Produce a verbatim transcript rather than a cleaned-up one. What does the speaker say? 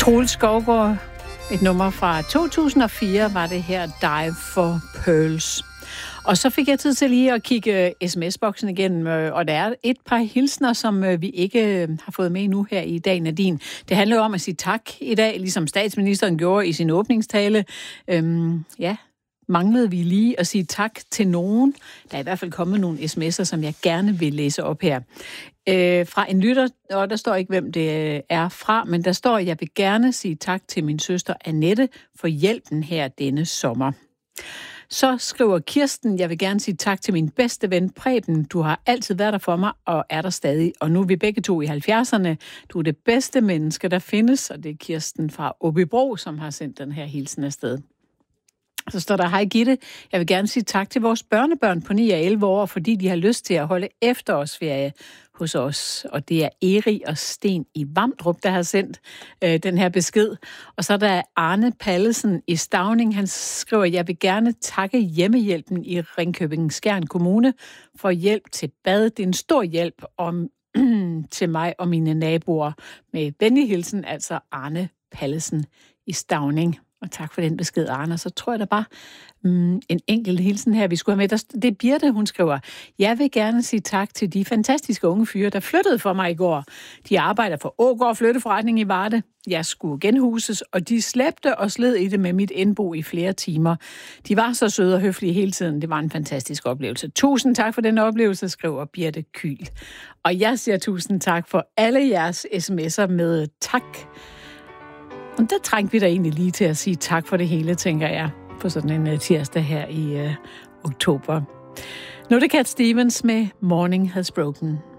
Troels Skovgaard, et nummer fra to tusind og fire, var det her Dive for Pearls. Og så fik jeg tid til lige at kigge sms-boksen igennem, og der er et par hilsner, som vi ikke har fået med nu her i dag, Nadine. Det handler jo om at sige tak i dag, ligesom statsministeren gjorde i sin åbningstale. Øhm, ja, manglede vi lige at sige tak til nogen. Der er i hvert fald kommet nogle sms'er, som jeg gerne vil læse op her. Øh, fra en lytter, og der står ikke, hvem det er fra, men der står, jeg vil gerne sige tak til min søster Annette for hjælpen her denne sommer. Så skriver Kirsten, jeg vil gerne sige tak til min bedste ven Preben. Du har altid været der for mig, og er der stadig. Og nu er vi begge to i halvfjerdserne. Du er det bedste menneske, der findes, og det er Kirsten fra Åbybro, som har sendt den her hilsen afsted. Så står der, hej Gitte, jeg vil gerne sige tak til vores børnebørn på ni og elleve år, fordi de har lyst til at holde efterårsferie hos os. Og det er Eri og Sten i Vamdrup, der har sendt øh, den her besked. Og så er der Arne Pallesen i Stauning. Han skriver, jeg vil gerne takke hjemmehjælpen i Ringkøbing Skjern Kommune for hjælp til bad. Det er en stor hjælp om, til mig og mine naboer. Med venlig hilsen, altså Arne Pallesen i Stauning. Og tak for den besked, Arne. Så tror jeg da bare um, en enkelt hilsen her, vi skulle have med. Der, det er Birte, hun skriver, jeg vil gerne sige tak til de fantastiske unge fyre, der flyttede for mig i går. De arbejder for Ågård Flytteforretning i Varde. Jeg skulle genhuses, og de slæbte og sled i det med mit indbo i flere timer. De var så søde og høflige hele tiden. Det var en fantastisk oplevelse. Tusind tak for den oplevelse, skriver Birte Kyl. Og jeg siger tusind tak for alle jeres sms'er med tak. Og der trængte vi da egentlig lige til at sige tak for det hele, tænker jeg, på sådan en uh, tirsdag her i uh, oktober. Nu er det Cat Stevens med Morning Has Broken.